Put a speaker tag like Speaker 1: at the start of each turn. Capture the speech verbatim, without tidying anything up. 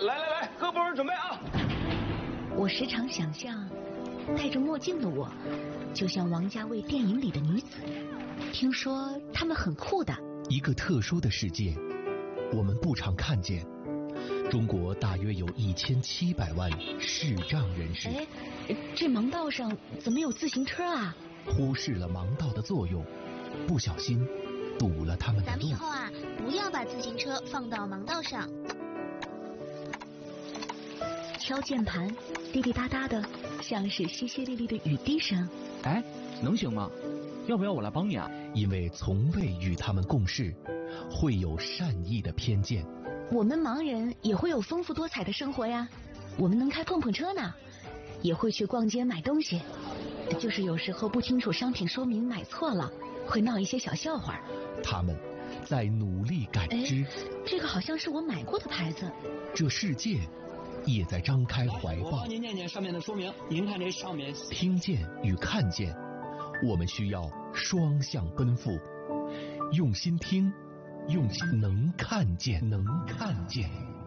Speaker 1: 来来来，各部门准备啊！
Speaker 2: 我时常想象，戴着墨镜的我，就像王家卫电影里的女子。听说她们很酷的。
Speaker 3: 一个特殊的世界，我们不常看见。中国大约有一千七百万视障人士。
Speaker 2: 哎，这盲道上怎么有自行车啊？
Speaker 3: 忽视了盲道的作用，不小心堵了他们的路。
Speaker 4: 咱们以后啊，不要把自行车放到盲道上。
Speaker 2: 敲键盘，滴滴答答的，像是淅淅沥沥的雨滴声。
Speaker 5: 哎，能行吗？要不要我来帮你啊？
Speaker 3: 因为从未与他们共事，会有善意的偏见。
Speaker 2: 我们盲人也会有丰富多彩的生活呀，我们能开碰碰车呢，也会去逛街买东西，就是有时候不清楚商品说明买错了，会闹一些小笑话。
Speaker 3: 他们在努力感知。
Speaker 2: 这个好像是我买过的牌子。
Speaker 3: 这世界也在张开怀抱。
Speaker 6: 我帮您念念上面的说明，您看这上面。
Speaker 3: 听见与看见，我们需要双向奔赴，用心听，用心能看见，能看见。